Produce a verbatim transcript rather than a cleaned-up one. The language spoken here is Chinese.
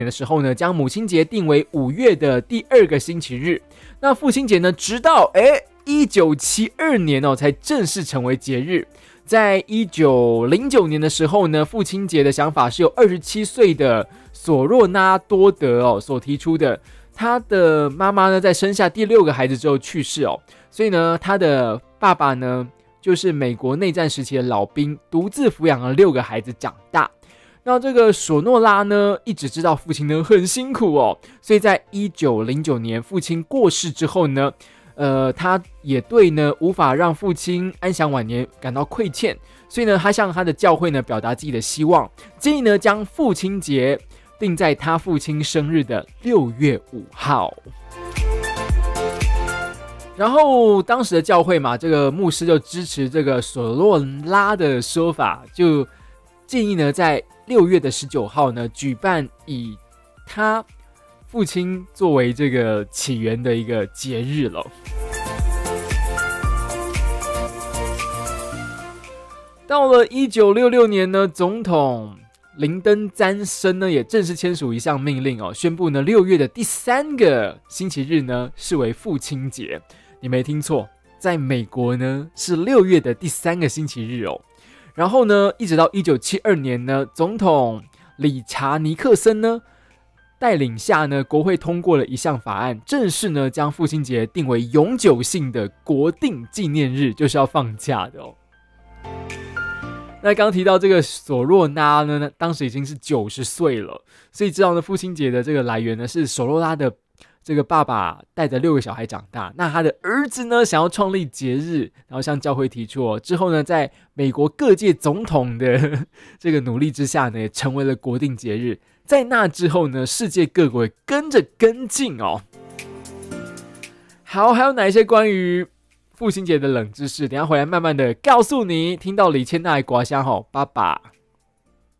年的时候呢，将母亲节定为五月的第二个星期日。那父亲节呢，直到哎一九七二年哦，才正式成为节日。在一九零九年的时候呢，父亲节的想法是由二十七岁的索若纳多德哦所提出的。他的妈妈呢，在生下第六个孩子之后去世哦，所以呢，他的爸爸呢，就是美国内战时期的老兵，独自抚养了六个孩子长大。那这个索诺拉呢，一直知道父亲呢很辛苦哦，所以在一九零九年父亲过世之后呢，呃，他也对呢无法让父亲安享晚年感到愧欠，所以呢，他向他的教会呢表达自己的希望，建议呢将父亲节定在他父亲生日的六月五号。然后当时的教会嘛，这个牧师就支持这个索洛拉的说法，就建议呢在六月的十九号呢举办以他父亲作为这个起源的一个节日了。到了一九六六年呢，总统林登詹森呢也正式签署一项命令哦，宣布呢六月的第三个星期日呢视为父亲节。你没听错，在美国呢是六月的第三个星期日哦。然后呢，一直到一九七二年呢，总统理查尼克森呢带领下呢，国会通过了一项法案，正式呢将父亲节定为永久性的国定纪念日，就是要放假的哦。那刚提到这个索若拉呢，当时已经是九十岁了，所以知道呢父亲节的这个来源呢是索若拉的这个爸爸带着六个小孩长大，那他的儿子呢想要创立节日，然后向教会提出哦，之后呢在美国各界总统的这个努力之下呢，也成为了国定节日。在那之后呢，世界各国也跟着跟进哦。好，还有哪一些关于父亲节的冷知识？等一下回来慢慢的告诉你。听到李千娜的刮香吼，爸爸。